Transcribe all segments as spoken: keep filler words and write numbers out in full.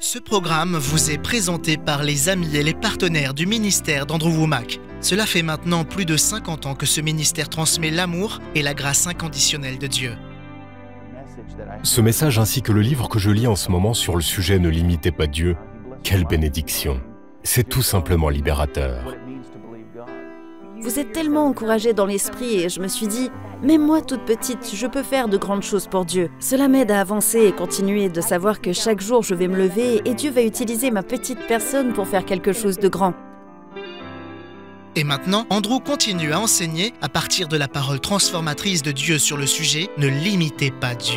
Ce programme vous est présenté par les amis et les partenaires du ministère d'Andrew Wommack. Cela fait maintenant plus de cinquante ans que ce ministère transmet l'amour et la grâce inconditionnelle de Dieu. Ce message ainsi que le livre que je lis en ce moment sur le sujet « Ne limitez pas Dieu », quelle bénédiction! C'est tout simplement libérateur. Vous êtes tellement encouragée dans l'esprit et je me suis dit, même moi toute petite, je peux faire de grandes choses pour Dieu. Cela m'aide à avancer et continuer de savoir que chaque jour je vais me lever et Dieu va utiliser ma petite personne pour faire quelque chose de grand. Et maintenant, Andrew continue à enseigner à partir de la parole transformatrice de Dieu sur le sujet « Ne limitez pas Dieu ».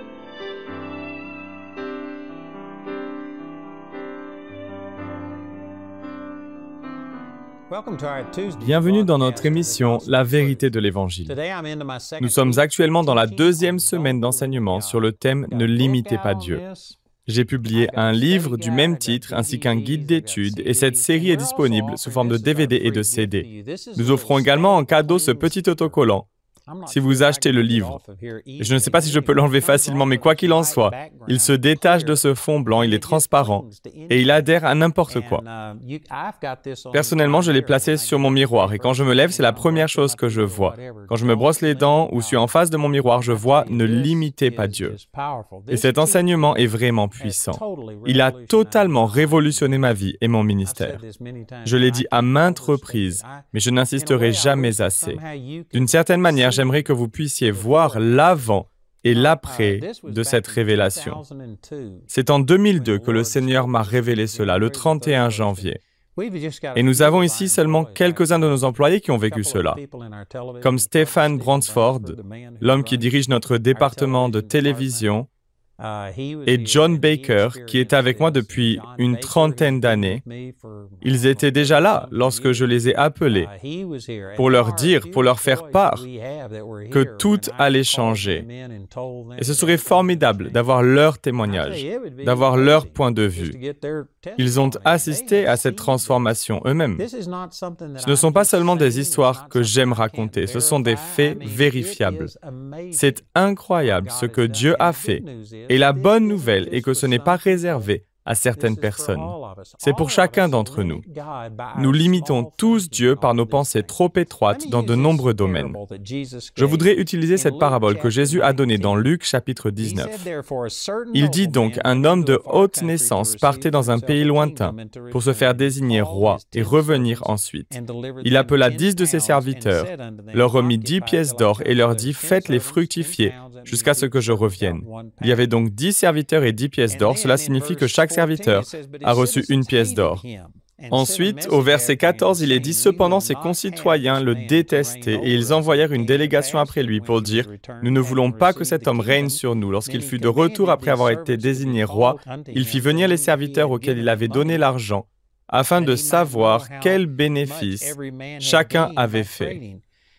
Bienvenue dans notre émission « La vérité de l'Évangile ». Nous sommes actuellement dans la deuxième semaine d'enseignement sur le thème « Ne limitez pas Dieu ». J'ai publié un livre du même titre ainsi qu'un guide d'études et cette série est disponible sous forme de D V D et de C D. Nous offrons également en cadeau ce petit autocollant. Si vous achetez le livre, je ne sais pas si je peux l'enlever facilement, mais quoi qu'il en soit, il se détache de ce fond blanc, il est transparent et il adhère à n'importe quoi. Personnellement, je l'ai placé sur mon miroir et quand je me lève, c'est la première chose que je vois. Quand je me brosse les dents ou suis en face de mon miroir, je vois « Ne limitez pas Dieu ». Et cet enseignement est vraiment puissant. Il a totalement révolutionné ma vie et mon ministère. Je l'ai dit à maintes reprises, mais je n'insisterai jamais assez. D'une certaine manière, j'aimerais que vous puissiez voir l'avant et l'après de cette révélation. C'est en deux mille deux que le Seigneur m'a révélé cela, le trente et un janvier. Et nous avons ici seulement quelques-uns de nos employés qui ont vécu cela, comme Stéphane Bransford, l'homme qui dirige notre département de télévision, et John Baker, qui est avec moi depuis une trentaine d'années. Ils étaient déjà là lorsque je les ai appelés pour leur dire, pour leur faire part que tout allait changer. Et ce serait formidable d'avoir leur témoignage, d'avoir leur point de vue. Ils ont assisté à cette transformation eux-mêmes. Ce ne sont pas seulement des histoires que j'aime raconter, ce sont des faits vérifiables. C'est incroyable ce que Dieu a fait. Et la bonne nouvelle est que ce n'est pas réservé à certaines personnes. C'est pour chacun d'entre nous. Nous limitons tous Dieu par nos pensées trop étroites dans de nombreux domaines. Je voudrais utiliser cette parabole que Jésus a donnée dans Luc chapitre dix-neuf. Il dit donc, un homme de haute naissance partait dans un pays lointain pour se faire désigner roi et revenir ensuite. Il appela dix de ses serviteurs, leur remit dix pièces d'or et leur dit, faites-les fructifier jusqu'à ce que je revienne. Il y avait donc dix serviteurs et dix pièces d'or. Cela signifie que chaque serviteur a reçu une pièce d'or. Ensuite, au verset quatorze, il est dit « Cependant, ses concitoyens le détestaient et ils envoyèrent une délégation après lui pour dire « Nous ne voulons pas que cet homme règne sur nous. » Lorsqu'il fut de retour après avoir été désigné roi, il fit venir les serviteurs auxquels il avait donné l'argent afin de savoir quel bénéfice chacun avait fait.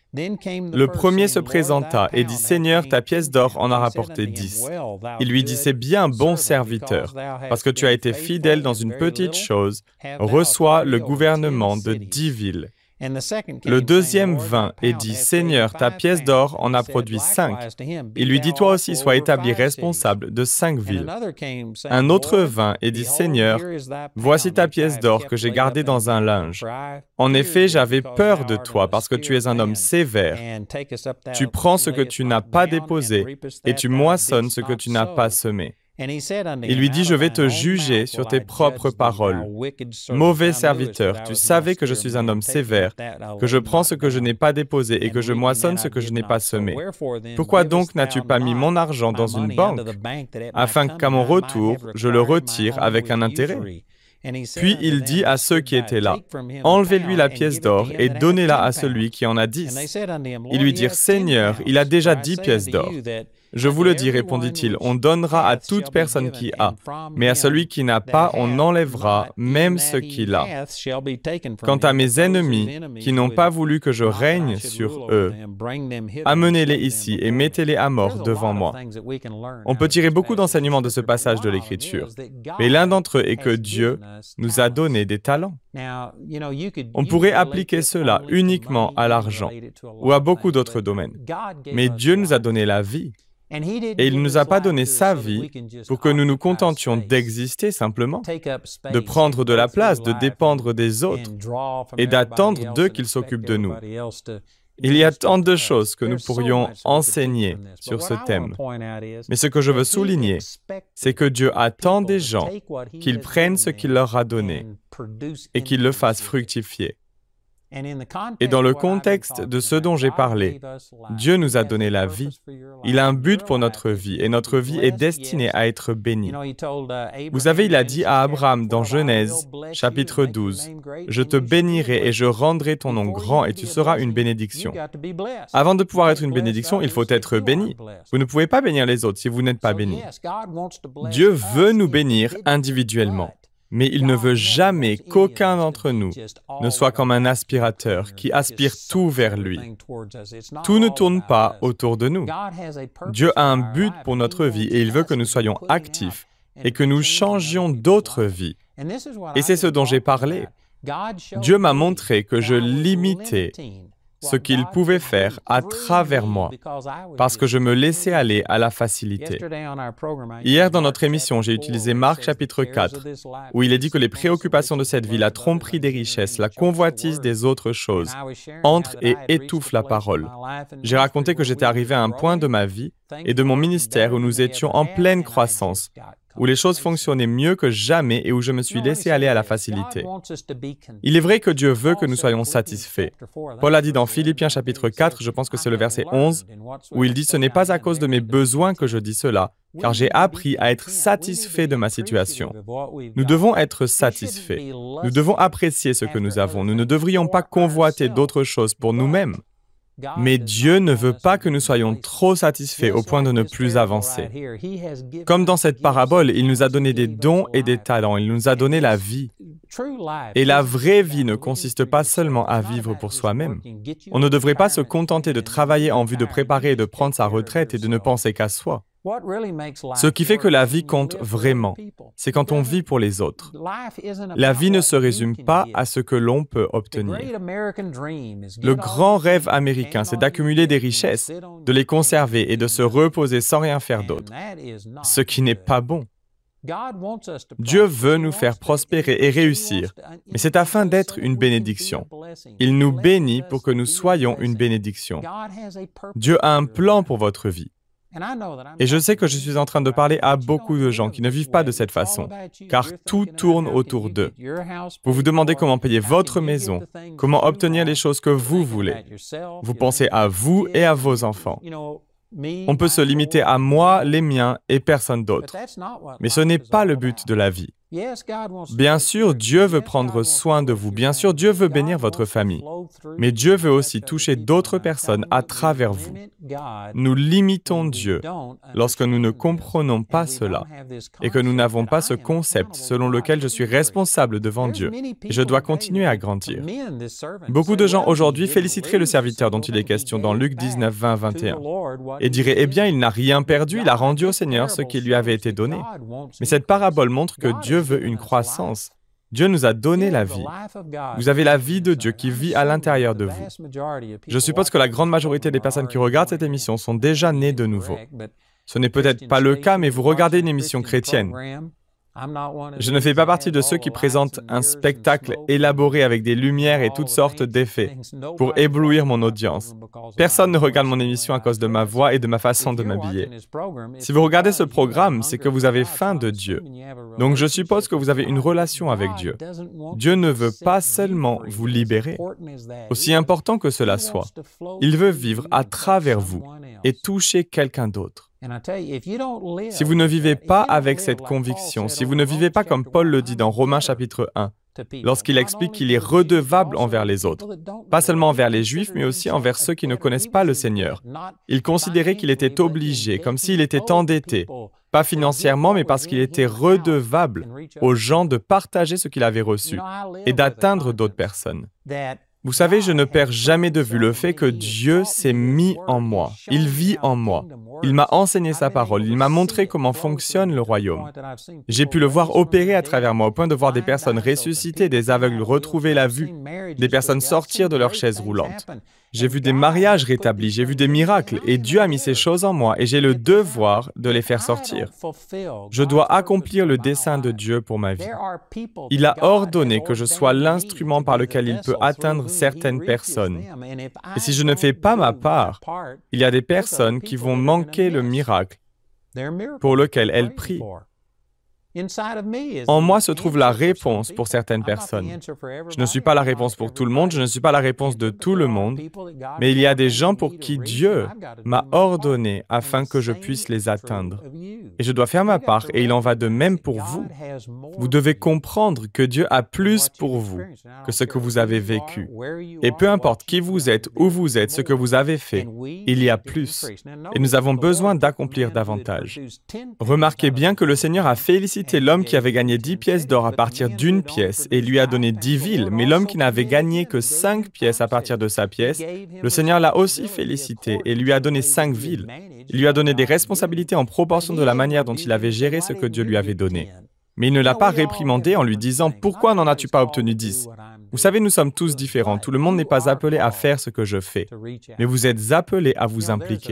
Le premier se présenta et dit « Seigneur, ta pièce d'or en a rapporté dix. » Il lui dit « C'est bien, bon serviteur, parce que tu as été fidèle dans une petite chose, reçois le gouvernement de dix villes. » Le deuxième vint et dit « Seigneur, ta pièce d'or en a produit cinq. » Il lui dit « Toi aussi, sois établi responsable de cinq villes. » Un autre vint et dit « Seigneur, voici ta pièce d'or que j'ai gardée dans un linge. En effet, j'avais peur de toi parce que tu es un homme sévère. Tu prends ce que tu n'as pas déposé et tu moissonnes ce que tu n'as pas semé. » Il lui dit, « Je vais te juger sur tes propres paroles. Mauvais serviteur, tu savais que je suis un homme sévère, que je prends ce que je n'ai pas déposé et que je moissonne ce que je n'ai pas semé. Pourquoi donc n'as-tu pas mis mon argent dans une banque, afin qu'à mon retour, je le retire avec un intérêt ?» Puis il dit à ceux qui étaient là, « Enlevez-lui la pièce d'or et donnez-la à celui qui en a dix. » Ils lui dirent, « Seigneur, il a déjà dix pièces d'or. » « Je vous le dis, répondit-il, on donnera à toute personne qui a, mais à celui qui n'a pas, on enlèvera même ce qu'il a. Quant à mes ennemis, qui n'ont pas voulu que je règne sur eux, amenez-les ici et mettez-les à mort devant moi. » On peut tirer beaucoup d'enseignements de ce passage de l'Écriture, mais l'un d'entre eux est que Dieu nous a donné des talents. On pourrait appliquer cela uniquement à l'argent ou à beaucoup d'autres domaines, mais Dieu nous a donné la vie. Et il ne nous a pas donné sa vie pour que nous nous contentions d'exister simplement, de prendre de la place, de dépendre des autres et d'attendre d'eux qu'ils s'occupent de nous. Il y a tant de choses que nous pourrions enseigner sur ce thème. Mais ce que je veux souligner, c'est que Dieu attend des gens qu'ils prennent ce qu'il leur a donné et qu'ils le fassent fructifier. Et dans le contexte de ce dont j'ai parlé, Dieu nous a donné la vie. Il a un but pour notre vie et notre vie est destinée à être bénie. Vous savez, il a dit à Abraham dans Genèse, chapitre douze, « Je te bénirai et je rendrai ton nom grand et tu seras une bénédiction. » Avant de pouvoir être une bénédiction, il faut être béni. Vous ne pouvez pas bénir les autres si vous n'êtes pas béni. Dieu veut nous bénir individuellement. Mais il ne veut jamais qu'aucun d'entre nous ne soit comme un aspirateur qui aspire tout vers lui. Tout ne tourne pas autour de nous. Dieu a un but pour notre vie et il veut que nous soyons actifs et que nous changions d'autres vies. Et c'est ce dont j'ai parlé. Dieu m'a montré que je limitais ce qu'il pouvait faire à travers moi, parce que je me laissais aller à la facilité. Hier, dans notre émission, j'ai utilisé Marc chapitre quatre, où il est dit que les préoccupations de cette vie, la tromperie des richesses, la convoitise des autres choses, entrent et étouffent la parole. J'ai raconté que j'étais arrivé à un point de ma vie et de mon ministère où nous étions en pleine croissance, où les choses fonctionnaient mieux que jamais et où je me suis laissé aller à la facilité. Il est vrai que Dieu veut que nous soyons satisfaits. Paul a dit dans Philippiens chapitre quatre, je pense que c'est le verset onze, où il dit « Ce n'est pas à cause de mes besoins que je dis cela, car j'ai appris à être satisfait de ma situation. » Nous devons être satisfaits. Nous devons apprécier ce que nous avons. Nous ne devrions pas convoiter d'autres choses pour nous-mêmes. Mais Dieu ne veut pas que nous soyons trop satisfaits au point de ne plus avancer. Comme dans cette parabole, il nous a donné des dons et des talents, il nous a donné la vie. Et la vraie vie ne consiste pas seulement à vivre pour soi-même. On ne devrait pas se contenter de travailler en vue de préparer et de prendre sa retraite et de ne penser qu'à soi. Ce qui fait que la vie compte vraiment, c'est quand on vit pour les autres. La vie ne se résume pas à ce que l'on peut obtenir. Le grand rêve américain, c'est d'accumuler des richesses, de les conserver et de se reposer sans rien faire d'autre, ce qui n'est pas bon. Dieu veut nous faire prospérer et réussir, mais c'est afin d'être une bénédiction. Il nous bénit pour que nous soyons une bénédiction. Dieu a un plan pour votre vie. Et je sais que je suis en train de parler à beaucoup de gens qui ne vivent pas de cette façon, car tout tourne autour d'eux. Vous vous demandez comment payer votre maison, comment obtenir les choses que vous voulez. Vous pensez à vous et à vos enfants. On peut se limiter à moi, les miens et personne d'autre. Mais ce n'est pas le but de la vie. Bien sûr, Dieu veut prendre soin de vous. Bien sûr, Dieu veut bénir votre famille. Mais Dieu veut aussi toucher d'autres personnes à travers vous. Nous limitons Dieu lorsque nous ne comprenons pas cela et que nous n'avons pas ce concept selon lequel je suis responsable devant Dieu et je dois continuer à grandir. Beaucoup de gens aujourd'hui féliciteraient le serviteur dont il est question dans Luc dix-neuf, vingt, vingt et un et diraient « Eh bien, il n'a rien perdu, il a rendu au Seigneur ce qui lui avait été donné. » Mais cette parabole montre que Dieu veut une croissance. Dieu nous a donné la vie. Vous avez la vie de Dieu qui vit à l'intérieur de vous. Je suppose que la grande majorité des personnes qui regardent cette émission sont déjà nées de nouveau. Ce n'est peut-être pas le cas, mais vous regardez une émission chrétienne. Je ne fais pas partie de ceux qui présentent un spectacle élaboré avec des lumières et toutes sortes d'effets pour éblouir mon audience. Personne ne regarde mon émission à cause de ma voix et de ma façon de m'habiller. Si vous regardez ce programme, c'est que vous avez faim de Dieu. Donc je suppose que vous avez une relation avec Dieu. Dieu ne veut pas seulement vous libérer, aussi important que cela soit. Il veut vivre à travers vous et toucher quelqu'un d'autre. Si vous ne vivez pas avec cette conviction, si vous ne vivez pas comme Paul le dit dans Romains chapitre un, lorsqu'il explique qu'il est redevable envers les autres, pas seulement envers les Juifs, mais aussi envers ceux qui ne connaissent pas le Seigneur. Il considérait qu'il était obligé, comme s'il était endetté, pas financièrement, mais parce qu'il était redevable aux gens de partager ce qu'il avait reçu et d'atteindre d'autres personnes. Vous savez, je ne perds jamais de vue le fait que Dieu s'est mis en moi. Il vit en moi. Il m'a enseigné sa parole. Il m'a montré comment fonctionne le royaume. J'ai pu le voir opérer à travers moi au point de voir des personnes ressusciter, des aveugles retrouver la vue, des personnes sortir de leur chaise roulante. J'ai vu des mariages rétablis, j'ai vu des miracles, et Dieu a mis ces choses en moi, et j'ai le devoir de les faire sortir. Je dois accomplir le dessein de Dieu pour ma vie. Il a ordonné que je sois l'instrument par lequel il peut atteindre certaines personnes. Et si je ne fais pas ma part, il y a des personnes qui vont manquer le miracle pour lequel elles prient. En moi se trouve la réponse pour certaines personnes. Je ne suis pas la réponse pour tout le monde, je ne suis pas la réponse de tout le monde, mais il y a des gens pour qui Dieu m'a ordonné afin que je puisse les atteindre. Et je dois faire ma part, et il en va de même pour vous. Vous devez comprendre que Dieu a plus pour vous que ce que vous avez vécu. Et peu importe qui vous êtes, où vous êtes, ce que vous avez fait, il y a plus. Et nous avons besoin d'accomplir davantage. Remarquez bien que le Seigneur a félicité l'homme qui avait gagné dix pièces d'or à partir d'une pièce et lui a donné dix villes, mais l'homme qui n'avait gagné que cinq pièces à partir de sa pièce, le Seigneur l'a aussi félicité et lui a donné cinq villes. Il lui a donné des responsabilités en proportion de la manière dont il avait géré ce que Dieu lui avait donné. Mais il ne l'a pas réprimandé en lui disant « Pourquoi n'en as-tu pas obtenu dix » ? Vous savez, nous sommes tous différents. Tout le monde n'est pas appelé à faire ce que je fais. Mais vous êtes appelés à vous impliquer.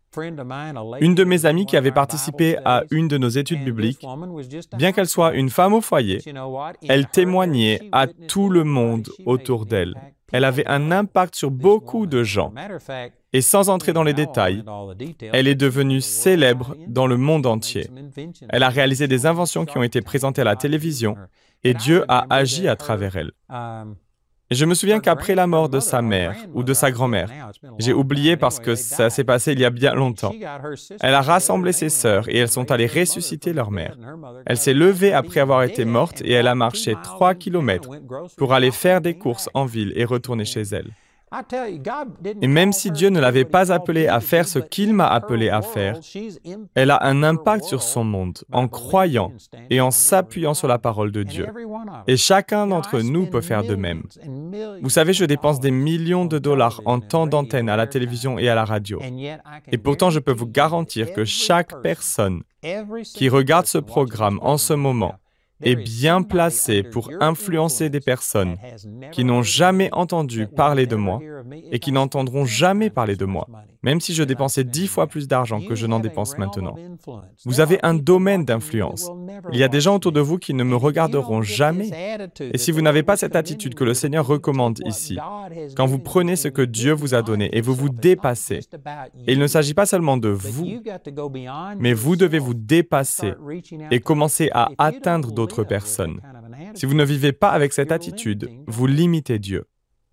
Une de mes amies qui avait participé à une de nos études bibliques, bien qu'elle soit une femme au foyer, elle témoignait à tout le monde autour d'elle. Elle avait un impact sur beaucoup de gens. Et sans entrer dans les détails, elle est devenue célèbre dans le monde entier. Elle a réalisé des inventions qui ont été présentées à la télévision et Dieu a agi à travers elle. Et je me souviens qu'après la mort de sa mère ou de sa grand-mère, j'ai oublié parce que ça s'est passé il y a bien longtemps, elle a rassemblé ses sœurs et elles sont allées ressusciter leur mère. Elle s'est levée après avoir été morte et elle a marché trois kilomètres pour aller faire des courses en ville et retourner chez elle. Et même si Dieu ne l'avait pas appelée à faire ce qu'il m'a appelé à faire, elle a un impact sur son monde en croyant et en s'appuyant sur la parole de Dieu. Et chacun d'entre nous peut faire de même. Vous savez, je dépense des millions de dollars en temps d'antenne à la télévision et à la radio. Et pourtant, je peux vous garantir que chaque personne qui regarde ce programme en ce moment est bien placé pour influencer des personnes qui n'ont jamais entendu parler de moi et qui n'entendront jamais parler de moi, même si je dépensais dix fois plus d'argent que je n'en dépense maintenant. Vous avez un domaine d'influence. Il y a des gens autour de vous qui ne me regarderont jamais. Et si vous n'avez pas cette attitude que le Seigneur recommande ici, quand vous prenez ce que Dieu vous a donné et vous vous dépassez, et il ne s'agit pas seulement de vous, mais vous devez vous dépasser et commencer à atteindre d'autres personnes. Si vous ne vivez pas avec cette attitude, vous limitez Dieu.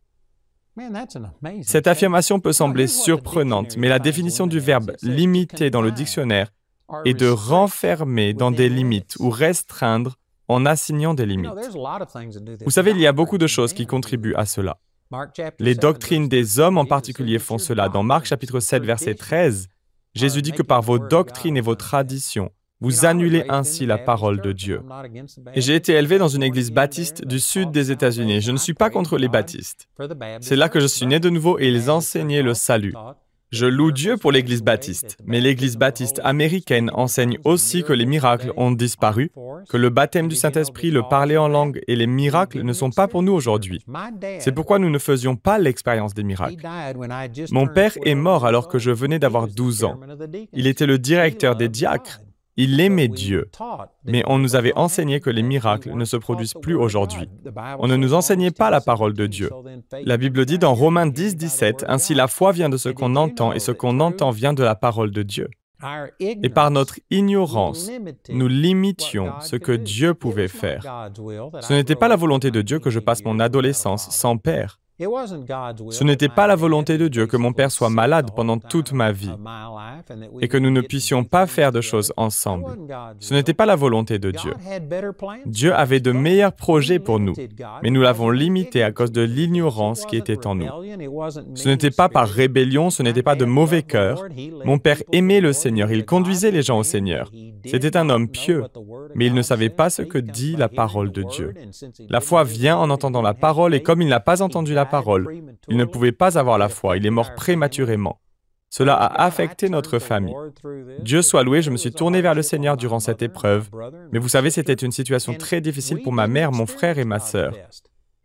Cette affirmation peut sembler surprenante, mais la définition du verbe « limiter » dans le dictionnaire est de renfermer dans des limites ou restreindre en assignant des limites. Vous savez, il y a beaucoup de choses qui contribuent à cela. Les doctrines des hommes en particulier font cela. Dans Marc chapitre sept, verset treize, Jésus dit que par vos doctrines et vos traditions, vous annulez ainsi la parole de Dieu. Et j'ai été élevé dans une église baptiste du sud des États-Unis. Je ne suis pas contre les baptistes. C'est là que je suis né de nouveau et ils enseignaient le salut. Je loue Dieu pour l'Église baptiste, mais l'Église baptiste américaine enseigne aussi que les miracles ont disparu, que le baptême du Saint-Esprit, le parler en langue et les miracles ne sont pas pour nous aujourd'hui. C'est pourquoi nous ne faisions pas l'expérience des miracles. Mon père est mort alors que je venais d'avoir douze ans. Il était le directeur des diacres. Il aimait Dieu, mais on nous avait enseigné que les miracles ne se produisent plus aujourd'hui. On ne nous enseignait pas la parole de Dieu. La Bible dit dans Romains dix, dix-sept, « Ainsi la foi vient de ce qu'on entend, et ce qu'on entend vient de la parole de Dieu. » Et par notre ignorance, nous limitions ce que Dieu pouvait faire. Ce n'était pas la volonté de Dieu que je passe mon adolescence sans père. Ce n'était pas la volonté de Dieu que mon père soit malade pendant toute ma vie et que nous ne puissions pas faire de choses ensemble. Ce n'était pas la volonté de Dieu. Dieu avait de meilleurs projets pour nous, mais nous l'avons limité à cause de l'ignorance qui était en nous. Ce n'était pas par rébellion, ce n'était pas de mauvais cœur. Mon père aimait le Seigneur, il conduisait les gens au Seigneur. C'était un homme pieux, mais il ne savait pas ce que dit la parole de Dieu. La foi vient en entendant la parole et comme il n'a pas entendu la parole, il ne pouvait pas avoir la foi, il est mort prématurément. Cela a affecté notre famille. Dieu soit loué, je me suis tourné vers le Seigneur durant cette épreuve, mais vous savez, c'était une situation très difficile pour ma mère, mon frère et ma sœur.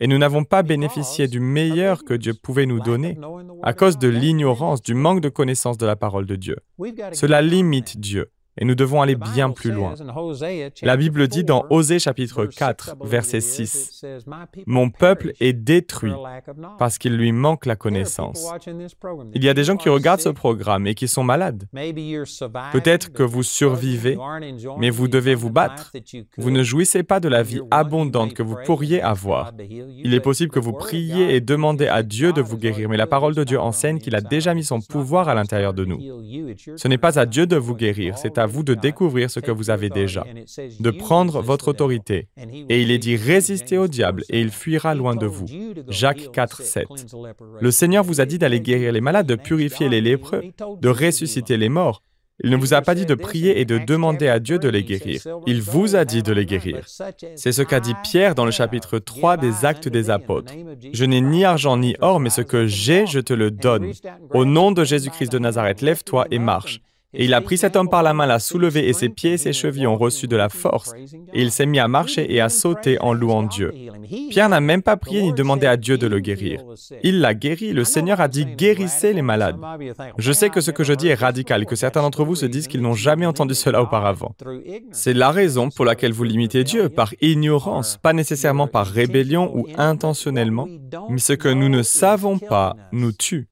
Et nous n'avons pas bénéficié du meilleur que Dieu pouvait nous donner à cause de l'ignorance, du manque de connaissance de la parole de Dieu. Cela limite Dieu. Et nous devons aller bien plus loin. La Bible dit dans Osée chapitre quatre, verset six, « Mon peuple est détruit parce qu'il lui manque la connaissance. » Il y a des gens qui regardent ce programme et qui sont malades. Peut-être que vous survivez, mais vous devez vous battre. Vous ne jouissez pas de la vie abondante que vous pourriez avoir. Il est possible que vous priez et demandez à Dieu de vous guérir, mais la parole de Dieu enseigne qu'il a déjà mis son pouvoir à l'intérieur de nous. Ce n'est pas à Dieu de vous guérir, c'est à vous de découvrir ce que vous avez déjà, de prendre votre autorité. Et il est dit, résistez au diable et il fuira loin de vous. Jacques quatre, sept. Le Seigneur vous a dit d'aller guérir les malades, de purifier les lépreux, de ressusciter les morts. Il ne vous a pas dit de prier et de demander à Dieu de les guérir. Il vous a dit de les guérir. C'est ce qu'a dit Pierre dans le chapitre trois des Actes des Apôtres. « Je n'ai ni argent ni or, mais ce que j'ai, je te le donne. Au nom de Jésus-Christ de Nazareth, lève-toi et marche. » Et il a pris cet homme par la main, l'a soulevé, et ses pieds et ses chevilles ont reçu de la force. Et il s'est mis à marcher et à sauter en louant Dieu. Pierre n'a même pas prié ni demandé à Dieu de le guérir. Il l'a guéri. Le Seigneur a dit « guérissez les malades ». Je sais que ce que je dis est radical et que certains d'entre vous se disent qu'ils n'ont jamais entendu cela auparavant. C'est la raison pour laquelle vous limitez Dieu, par ignorance, pas nécessairement par rébellion ou intentionnellement, mais ce que nous ne savons pas nous tue.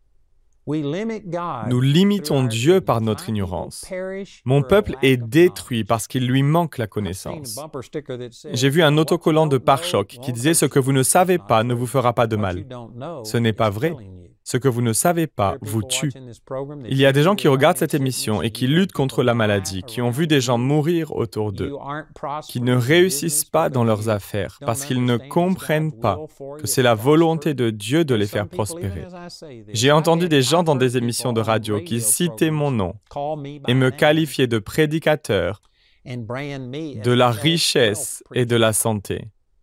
Nous limitons Dieu par notre ignorance. Mon peuple est détruit parce qu'il lui manque la connaissance. J'ai vu un autocollant de pare-choc qui disait « Ce que vous ne savez pas ne vous fera pas de mal ». Ce n'est pas vrai. Ce que vous ne savez pas vous tue. Il y a des gens qui regardent cette émission et qui luttent contre la maladie, qui ont vu des gens mourir autour d'eux, qui ne réussissent pas dans leurs affaires parce qu'ils ne comprennent pas que c'est la volonté de Dieu de les faire prospérer. J'ai entendu des gens dans des émissions de radio qui citaient mon nom et me qualifiaient de prédicateur de la richesse et de la santé.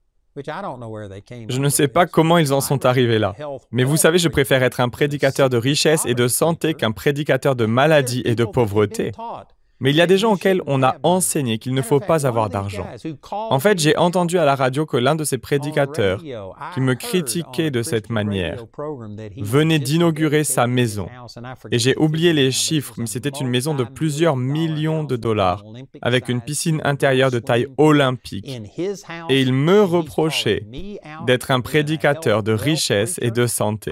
Je ne sais pas comment ils en sont arrivés là. Mais vous savez, je préfère être un prédicateur de richesse et de santé qu'un prédicateur de maladie et de pauvreté. Mais il y a des gens auxquels on a enseigné qu'il ne faut pas avoir d'argent. En fait, j'ai entendu à la radio que l'un de ces prédicateurs, qui me critiquait de cette manière, venait d'inaugurer sa maison. Et j'ai oublié les chiffres, mais c'était une maison de plusieurs millions de dollars, avec une piscine intérieure de taille olympique. Et il me reprochait d'être un prédicateur de richesse et de santé.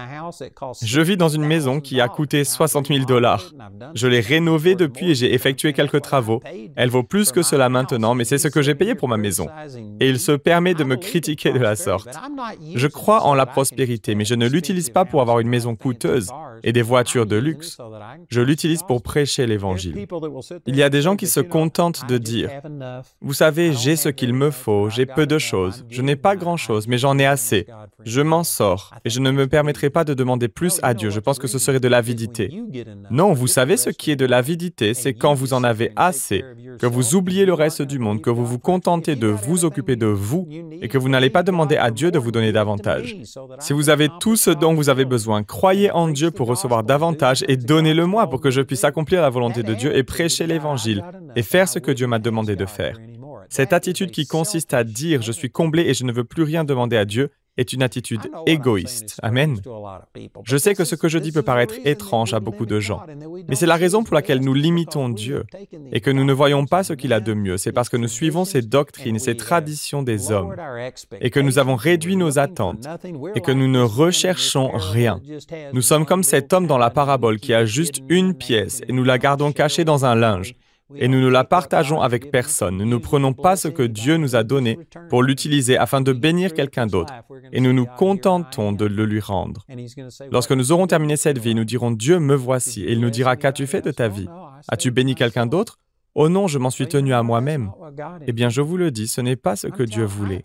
Je vis dans une maison qui a coûté soixante mille dollars. Je l'ai rénovée depuis et j'ai effectué quelques travaux. Elle vaut plus que cela maintenant, mais c'est ce que j'ai payé pour ma maison. Et il se permet de me critiquer de la sorte. Je crois en la prospérité, mais je ne l'utilise pas pour avoir une maison coûteuse et des voitures de luxe. Je l'utilise pour prêcher l'Évangile. Il y a des gens qui se contentent de dire « Vous savez, j'ai ce qu'il me faut, j'ai peu de choses, je n'ai pas grand-chose, mais j'en ai assez. Je m'en sors et je ne me permettrai pas de demander plus à Dieu. Je pense que ce serait de l'avidité. » Non, vous savez ce qui est de l'avidité, c'est quand vous en avez assez, que vous oubliez le reste du monde, que vous vous contentez de vous occuper de vous et que vous n'allez pas demander à Dieu de vous donner davantage. Si vous avez tout ce dont vous avez besoin, croyez en Dieu pour recevoir davantage et donnez-le-moi pour que je puisse accomplir la volonté de Dieu et prêcher l'Évangile et faire ce que Dieu m'a demandé de faire. Cette attitude qui consiste à dire « je suis comblé et je ne veux plus rien demander à Dieu » est une attitude égoïste. Amen. Je sais que ce que je dis peut paraître étrange à beaucoup de gens, mais c'est la raison pour laquelle nous limitons Dieu et que nous ne voyons pas ce qu'il a de mieux. C'est parce que nous suivons ces doctrines, ces traditions des hommes et que nous avons réduit nos attentes et que nous ne recherchons rien. Nous sommes comme cet homme dans la parabole qui a juste une pièce et nous la gardons cachée dans un linge. Et nous ne la partageons avec personne. Nous ne prenons pas ce que Dieu nous a donné pour l'utiliser afin de bénir quelqu'un d'autre. Et nous nous contentons de le lui rendre. Lorsque nous aurons terminé cette vie, nous dirons « Dieu, me voici ». Et il nous dira « Qu'as-tu fait de ta vie? As-tu béni quelqu'un d'autre? Oh non, je m'en suis tenu à moi-même. » Eh bien, je vous le dis, ce n'est pas ce que Dieu voulait.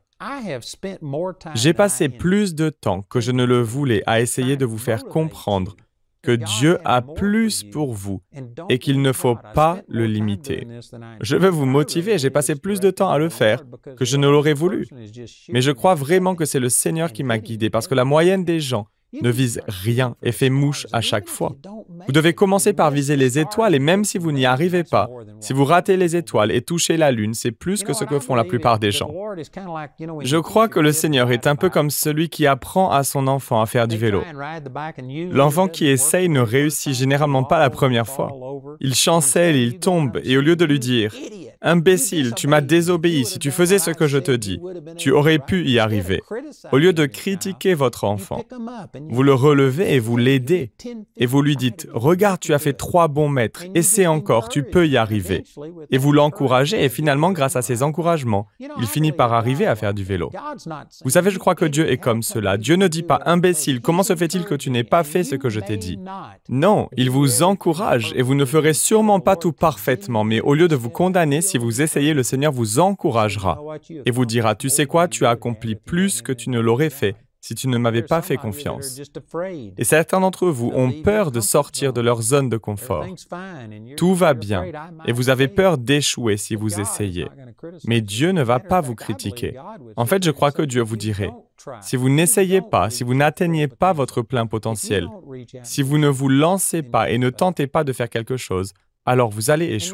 J'ai passé plus de temps que je ne le voulais à essayer de vous faire comprendre que Dieu a plus pour vous et qu'il ne faut pas le limiter. Je veux vous motiver, j'ai passé plus de temps à le faire que je ne l'aurais voulu. Mais je crois vraiment que c'est le Seigneur qui m'a guidé parce que la moyenne des gens, ne vise rien et fait mouche à chaque fois. Vous devez commencer par viser les étoiles et même si vous n'y arrivez pas, si vous ratez les étoiles et touchez la lune, c'est plus que ce que font la plupart des gens. Je crois que le Seigneur est un peu comme celui qui apprend à son enfant à faire du vélo. L'enfant qui essaye ne réussit généralement pas la première fois. Il chancelle, il tombe et au lieu de lui dire « Imbécile, tu m'as désobéi, si tu faisais ce que je te dis, tu aurais pu y arriver », au lieu de critiquer votre enfant, vous le relevez et vous l'aidez. Et vous lui dites « Regarde, tu as fait trois bons mètres, essaie encore, tu peux y arriver. » Et vous l'encouragez et finalement, grâce à ces encouragements, il finit par arriver à faire du vélo. Vous savez, je crois que Dieu est comme cela. Dieu ne dit pas « Imbécile, comment se fait-il que tu n'aies pas fait ce que je t'ai dit ?» Non, il vous encourage et vous ne ferez sûrement pas tout parfaitement, mais au lieu de vous condamner, si vous essayez, le Seigneur vous encouragera et vous dira « Tu sais quoi, tu as accompli plus que tu ne l'aurais fait si tu ne m'avais pas fait confiance. » Et certains d'entre vous ont peur de sortir de leur zone de confort. Tout va bien et vous avez peur d'échouer si vous essayez. Mais Dieu ne va pas vous critiquer. En fait, je crois que Dieu vous dirait « Si vous n'essayez pas, si vous n'atteignez pas votre plein potentiel, si vous ne vous lancez pas et ne tentez pas de faire quelque chose, alors vous allez échouer. »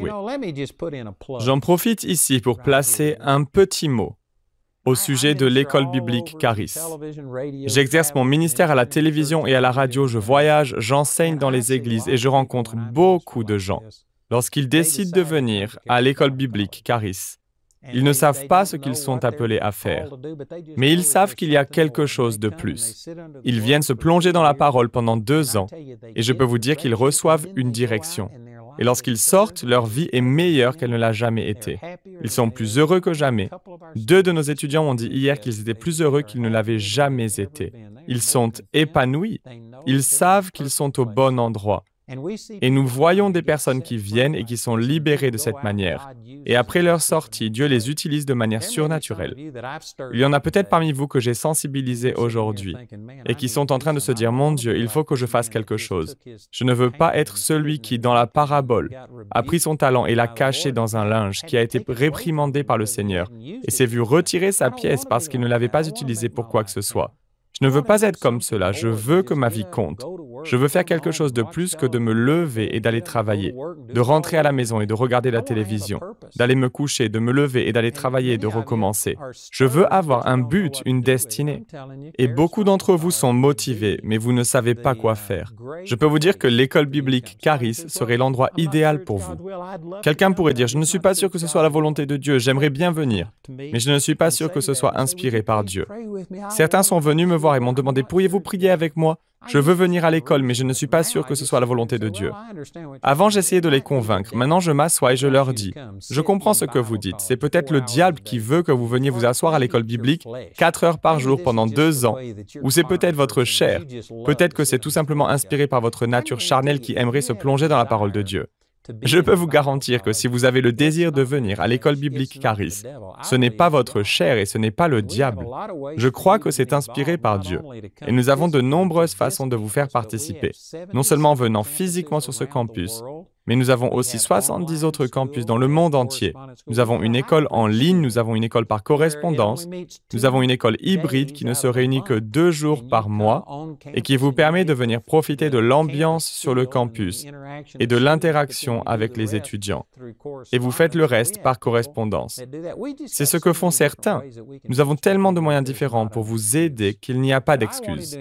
J'en profite ici pour placer un petit mot au sujet de l'école biblique Charis. J'exerce mon ministère à la télévision et à la radio, je voyage, j'enseigne dans les églises et je rencontre beaucoup de gens. Lorsqu'ils décident de venir à l'école biblique Charis, ils ne savent pas ce qu'ils sont appelés à faire, mais ils savent qu'il y a quelque chose de plus. Ils viennent se plonger dans la parole pendant deux ans et je peux vous dire qu'ils reçoivent une direction. Et lorsqu'ils sortent, leur vie est meilleure qu'elle ne l'a jamais été. Ils sont plus heureux que jamais. Deux de nos étudiants m'ont dit hier qu'ils étaient plus heureux qu'ils ne l'avaient jamais été. Ils sont épanouis. Ils savent qu'ils sont au bon endroit. Et nous voyons des personnes qui viennent et qui sont libérées de cette manière. Et après leur sortie, Dieu les utilise de manière surnaturelle. Il y en a peut-être parmi vous que j'ai sensibilisés aujourd'hui et qui sont en train de se dire « Mon Dieu, il faut que je fasse quelque chose. Je ne veux pas être celui qui, dans la parabole, a pris son talent et l'a caché dans un linge, qui a été réprimandé par le Seigneur et s'est vu retirer sa pièce parce qu'il ne l'avait pas utilisée pour quoi que ce soit. Je ne veux pas être comme cela, je veux que ma vie compte. Je veux faire quelque chose de plus que de me lever et d'aller travailler, de rentrer à la maison et de regarder la télévision, d'aller me coucher, de me lever et d'aller travailler et de recommencer. Je veux avoir un but, une destinée. Et beaucoup d'entre vous sont motivés, mais vous ne savez pas quoi faire. Je peux vous dire que l'école biblique Charis serait l'endroit idéal pour vous. Quelqu'un pourrait dire, je ne suis pas sûr que ce soit la volonté de Dieu, j'aimerais bien venir, mais je ne suis pas sûr que ce soit inspiré par Dieu. Certains sont venus me voir et m'ont demandé, pourriez-vous prier avec moi ? Je veux venir à l'école, mais je ne suis pas sûr que ce soit la volonté de Dieu. Avant, j'essayais de les convaincre. Maintenant, je m'assois et je leur dis, je comprends ce que vous dites. C'est peut-être le diable qui veut que vous veniez vous asseoir à l'école biblique quatre heures par jour pendant deux ans. Ou c'est peut-être votre chair. Peut-être que c'est tout simplement inspiré par votre nature charnelle qui aimerait se plonger dans la parole de Dieu. Je peux vous garantir que si vous avez le désir de venir à l'école biblique Charis, ce n'est pas votre chair et ce n'est pas le diable. Je crois que c'est inspiré par Dieu. Et nous avons de nombreuses façons de vous faire participer, non seulement en venant physiquement sur ce campus, mais nous avons aussi soixante-dix autres campus dans le monde entier. Nous avons une école en ligne, nous avons une école par correspondance, nous avons une école hybride qui ne se réunit que deux jours par mois et qui vous permet de venir profiter de l'ambiance sur le campus et de l'interaction avec les étudiants. Et vous faites le reste par correspondance. C'est ce que font certains. Nous avons tellement de moyens différents pour vous aider qu'il n'y a pas d'excuses.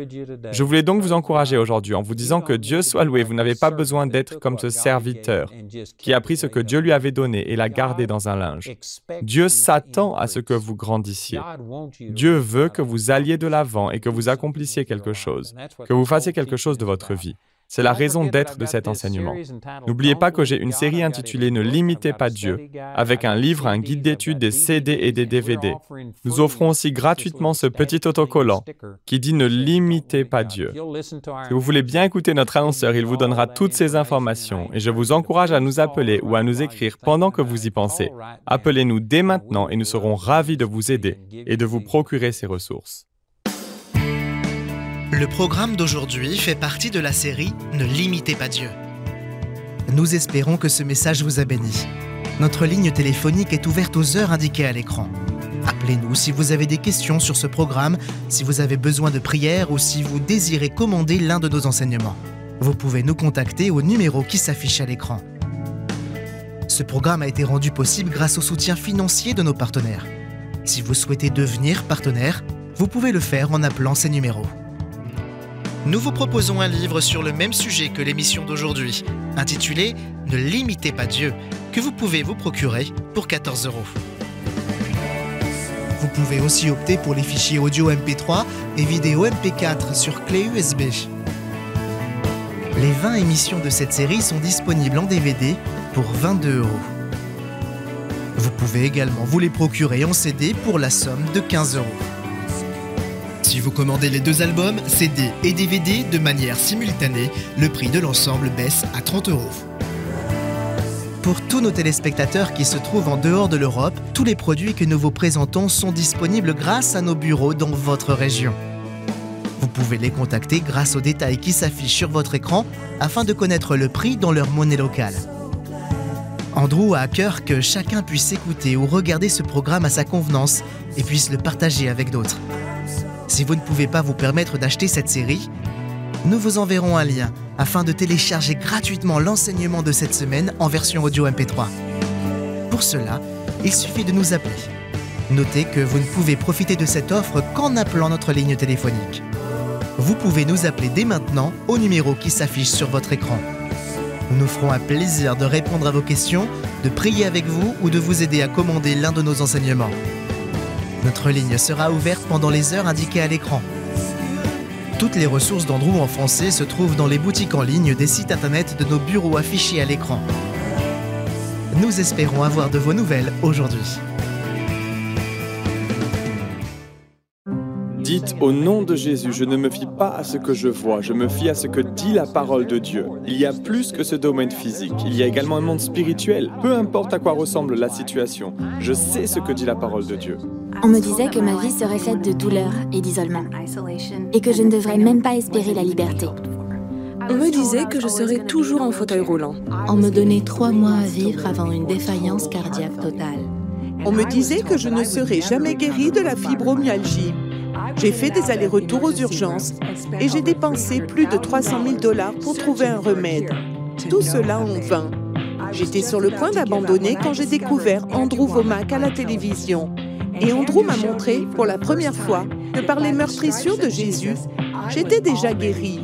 Je voulais donc vous encourager aujourd'hui en vous disant que Dieu soit loué, vous n'avez pas besoin d'être comme ce serviteur qui a pris ce que Dieu lui avait donné et l'a gardé dans un linge. Dieu s'attend à ce que vous grandissiez. Dieu veut que vous alliez de l'avant et que vous accomplissiez quelque chose, que vous fassiez quelque chose de votre vie. C'est la raison d'être de cet enseignement. N'oubliez pas que j'ai une série intitulée « Ne limitez pas Dieu » avec un livre, un guide d'études, des C D et des D V D. Nous offrons aussi gratuitement ce petit autocollant qui dit « Ne limitez pas Dieu ». Si vous voulez bien écouter notre annonceur, il vous donnera toutes ces informations et je vous encourage à nous appeler ou à nous écrire pendant que vous y pensez. Appelez-nous dès maintenant et nous serons ravis de vous aider et de vous procurer ces ressources. Le programme d'aujourd'hui fait partie de la série « Ne limitez pas Dieu ». Nous espérons que ce message vous a béni. Notre ligne téléphonique est ouverte aux heures indiquées à l'écran. Appelez-nous si vous avez des questions sur ce programme, si vous avez besoin de prière ou si vous désirez commander l'un de nos enseignements. Vous pouvez nous contacter au numéro qui s'affiche à l'écran. Ce programme a été rendu possible grâce au soutien financier de nos partenaires. Si vous souhaitez devenir partenaire, vous pouvez le faire en appelant ces numéros. Nous vous proposons un livre sur le même sujet que l'émission d'aujourd'hui, intitulé « Ne limitez pas Dieu », que vous pouvez vous procurer pour quatorze euros. Vous pouvez aussi opter pour les fichiers audio M P trois et vidéo M P quatre sur clé U S B. Les vingt émissions de cette série sont disponibles en D V D pour vingt-deux euros. Vous pouvez également vous les procurer en C D pour la somme de quinze euros. Si vous commandez les deux albums, C D et D V D de manière simultanée, le prix de l'ensemble baisse à trente euros. Pour tous nos téléspectateurs qui se trouvent en dehors de l'Europe, tous les produits que nous vous présentons sont disponibles grâce à nos bureaux dans votre région. Vous pouvez les contacter grâce aux détails qui s'affichent sur votre écran afin de connaître le prix dans leur monnaie locale. Andrew a à cœur que chacun puisse écouter ou regarder ce programme à sa convenance et puisse le partager avec d'autres. Si vous ne pouvez pas vous permettre d'acheter cette série, nous vous enverrons un lien afin de télécharger gratuitement l'enseignement de cette semaine en version audio M P trois. Pour cela, il suffit de nous appeler. Notez que vous ne pouvez profiter de cette offre qu'en appelant notre ligne téléphonique. Vous pouvez nous appeler dès maintenant au numéro qui s'affiche sur votre écran. Nous nous ferons un plaisir de répondre à vos questions, de prier avec vous ou de vous aider à commander l'un de nos enseignements. Notre ligne sera ouverte pendant les heures indiquées à l'écran. Toutes les ressources d'Andrew en français se trouvent dans les boutiques en ligne des sites internet de nos bureaux affichés à l'écran. Nous espérons avoir de vos nouvelles aujourd'hui. Dites au nom de Jésus, je ne me fie pas à ce que je vois, je me fie à ce que dit la parole de Dieu. Il y a plus que ce domaine physique, il y a également un monde spirituel. Peu importe à quoi ressemble la situation, je sais ce que dit la parole de Dieu. On me disait que ma vie serait faite de douleur et d'isolement, et que je ne devrais même pas espérer la liberté. On me disait que je serais toujours en fauteuil roulant. On me donnait trois mois à vivre avant une défaillance cardiaque totale. On me disait que je ne serais jamais guérie de la fibromyalgie. J'ai fait des allers-retours aux urgences et j'ai dépensé plus de trois cent mille dollars pour trouver un remède. Tout cela en vain. J'étais sur le point d'abandonner quand j'ai découvert Andrew Wommack à la télévision. Et Andrew m'a montré pour la première fois que par les meurtrissures de Jésus, j'étais déjà guérie.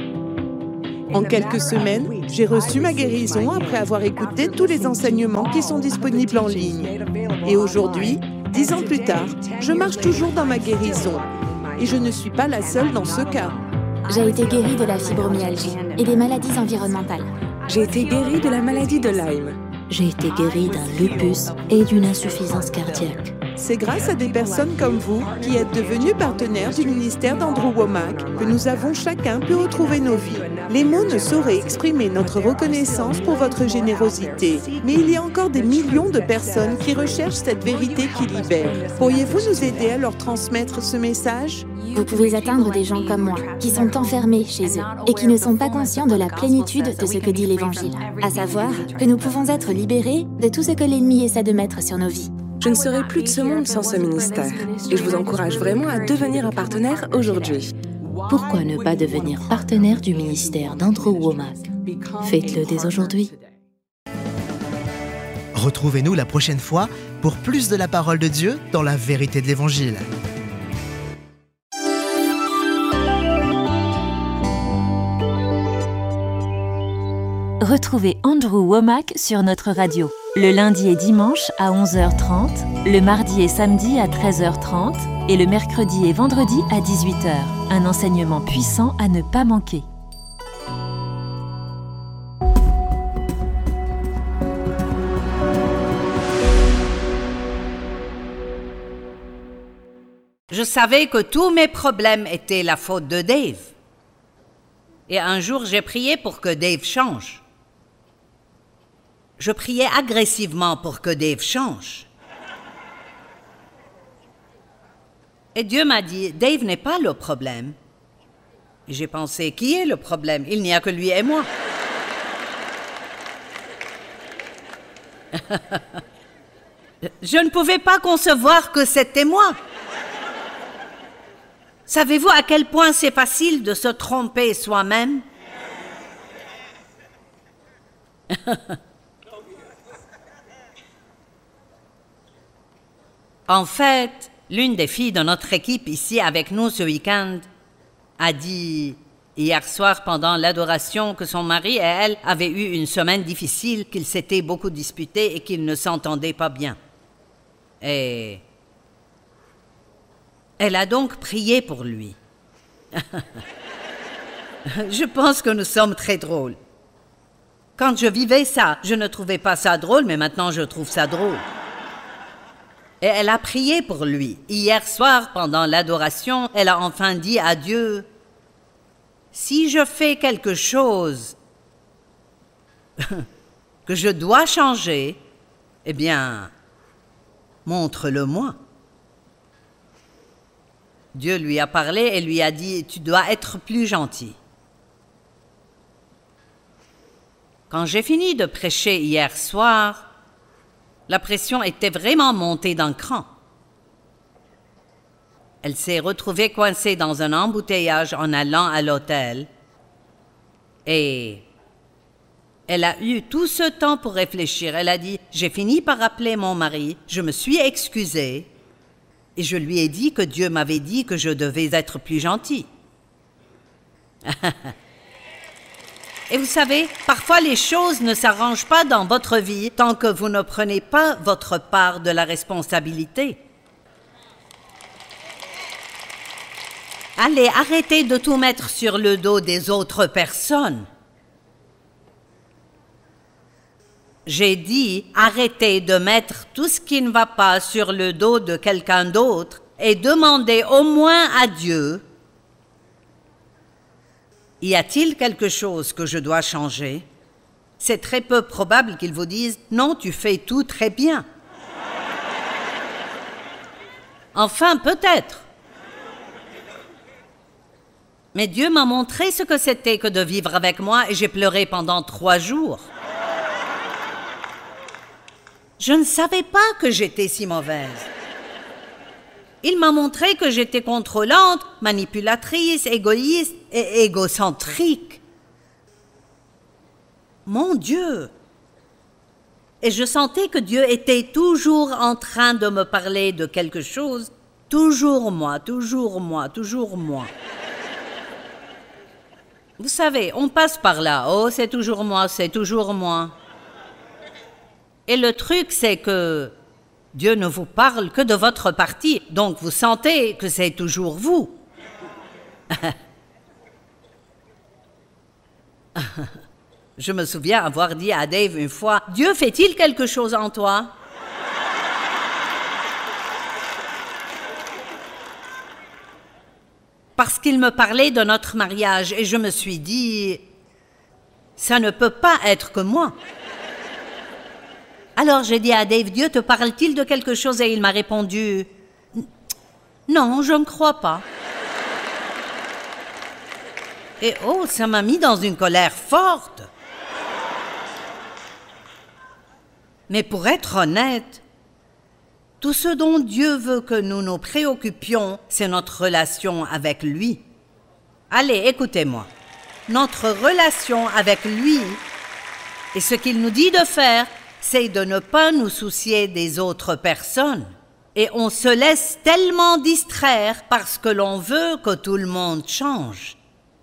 En quelques semaines, j'ai reçu ma guérison après avoir écouté tous les enseignements qui sont disponibles en ligne. Et aujourd'hui, dix ans plus tard, je marche toujours dans ma guérison. Et je ne suis pas la seule dans ce cas. J'ai été guérie de la fibromyalgie et des maladies environnementales. J'ai été guérie de la maladie de Lyme. J'ai été guérie d'un lupus et d'une insuffisance cardiaque. C'est grâce à des personnes comme vous qui êtes devenus partenaires du ministère d'Andrew Wommack que nous avons chacun pu retrouver nos vies. Les mots ne sauraient exprimer notre reconnaissance pour votre générosité, mais il y a encore des millions de personnes qui recherchent cette vérité qui libère. Pourriez-vous nous aider à leur transmettre ce message? Vous pouvez atteindre des gens comme moi, qui sont enfermés chez eux et qui ne sont pas conscients de la plénitude de ce que dit l'Évangile, à savoir que nous pouvons être libérés de tout ce que l'ennemi essaie de mettre sur nos vies. Je ne serai plus de ce monde sans ce ministère. Et je vous encourage vraiment à devenir un partenaire aujourd'hui. Pourquoi ne pas devenir partenaire du ministère d'Andrew Wommack? Faites-le dès aujourd'hui. Retrouvez-nous la prochaine fois pour plus de la parole de Dieu dans la vérité de l'Évangile. Retrouvez Andrew Wommack sur notre radio, le lundi et dimanche à onze heures trente, le mardi et samedi à treize heures trente et le mercredi et vendredi à dix-huit heures. Un enseignement puissant à ne pas manquer. Je savais que tous mes problèmes étaient la faute de Dave. Et un jour, j'ai prié pour que Dave change. Je priais agressivement pour que Dave change. Et Dieu m'a dit, Dave n'est pas le problème. Et j'ai pensé, qui est le problème? Il n'y a que lui et moi. Je ne pouvais pas concevoir que c'était moi. Savez-vous à quel point c'est facile de se tromper soi-même? En fait, l'une des filles de notre équipe ici avec nous ce week-end a dit hier soir pendant l'adoration que son mari et elle avaient eu une semaine difficile, qu'ils s'étaient beaucoup disputés et qu'ils ne s'entendaient pas bien. Et elle a donc prié pour lui. Je pense que nous sommes très drôles. Quand je vivais ça, je ne trouvais pas ça drôle, mais maintenant je trouve ça drôle. Et elle a prié pour lui. Hier soir, pendant l'adoration, elle a enfin dit à Dieu, « Si je fais quelque chose que je dois changer, eh bien, montre-le-moi. » Dieu lui a parlé et lui a dit, « Tu dois être plus gentil. » Quand j'ai fini de prêcher hier soir, la pression était vraiment montée d'un cran. Elle s'est retrouvée coincée dans un embouteillage en allant à l'hôtel et elle a eu tout ce temps pour réfléchir. Elle a dit, j'ai fini par appeler mon mari, je me suis excusée et je lui ai dit que Dieu m'avait dit que je devais être plus gentille. Et vous savez, parfois les choses ne s'arrangent pas dans votre vie tant que vous ne prenez pas votre part de la responsabilité. Allez, arrêtez de tout mettre sur le dos des autres personnes. J'ai dit, arrêtez de mettre tout ce qui ne va pas sur le dos de quelqu'un d'autre et demandez au moins à Dieu, y a-t-il quelque chose que je dois changer? C'est très peu probable qu'il vous dise, non, tu fais tout très bien. Enfin, peut-être. Mais Dieu m'a montré ce que c'était que de vivre avec moi et j'ai pleuré pendant trois jours. Je ne savais pas que j'étais si mauvaise. Il m'a montré que j'étais contrôlante, manipulatrice, égoïste et égocentrique. Mon Dieu! Et je sentais que Dieu était toujours en train de me parler de quelque chose. Toujours moi, toujours moi, toujours moi. Vous savez, on passe par là. Oh, c'est toujours moi, c'est toujours moi. Et le truc, c'est que Dieu ne vous parle que de votre partie, donc vous sentez que c'est toujours vous. Je me souviens avoir dit à Dave une fois, « Dieu fait-il quelque chose en toi ?» Parce qu'il me parlait de notre mariage et je me suis dit, « Ça ne peut pas être que moi. » Alors j'ai dit à Dave, « Dieu te parle-t-il de quelque chose ?» Et il m'a répondu, « Non, je ne crois pas. » Et oh, ça m'a mis dans une colère forte. Mais pour être honnête, tout ce dont Dieu veut que nous nous préoccupions, c'est notre relation avec lui. Allez, écoutez-moi. Notre relation avec lui, et ce qu'il nous dit de faire, c'est de ne pas nous soucier des autres personnes. Et on se laisse tellement distraire parce que l'on veut que tout le monde change.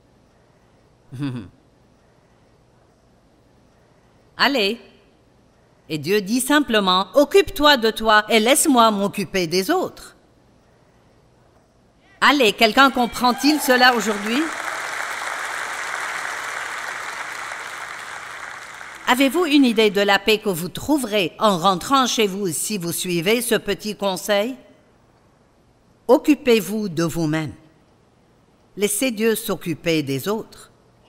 Allez. Et Dieu dit simplement, occupe-toi de toi et laisse-moi m'occuper des autres. Allez, quelqu'un comprend-il cela aujourd'hui? Avez-vous une idée de la paix que vous trouverez en rentrant chez vous si vous suivez ce petit conseil? Occupez-vous de vous-même. Laissez Dieu s'occuper des autres.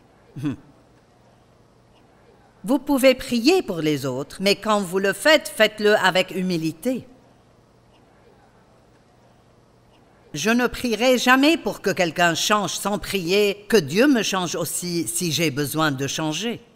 Vous pouvez prier pour les autres, mais quand vous le faites, faites-le avec humilité. Je ne prierai jamais pour que quelqu'un change sans prier que Dieu me change aussi si j'ai besoin de changer.